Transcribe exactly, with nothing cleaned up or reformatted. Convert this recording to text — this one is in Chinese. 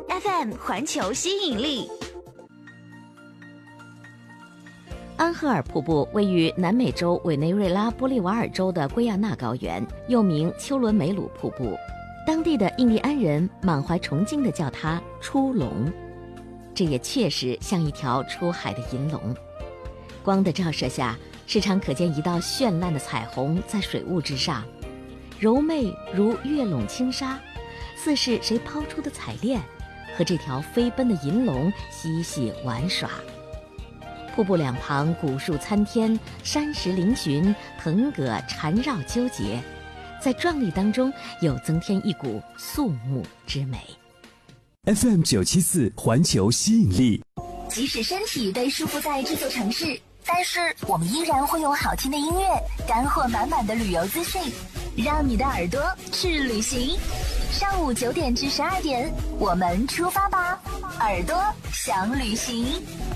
F M 环球吸引力。安赫尔瀑布位于南美洲委内瑞拉玻利瓦尔州的圭亚那高原，又名丘伦梅鲁瀑布。当地的印第安人满怀崇敬地叫它出龙，这也确实像一条出海的银龙。光的照射下，时常可见一道绚烂的彩虹在水雾之上，柔媚如月笼轻纱，似是谁抛出的彩链，和这条飞奔的银龙嬉戏玩耍。瀑布两旁古树参天，山石嶙峋，藤葛缠绕纠结，在壮丽当中又增添一股肃穆之美。 F M 九七四环球吸引力。 即使身体被束缚在这座城市，但是我们依然会有好听的音乐，干货满满的旅游资讯，让你的耳朵去旅行。上午九点至十二点，我们出发吧，耳朵想旅行。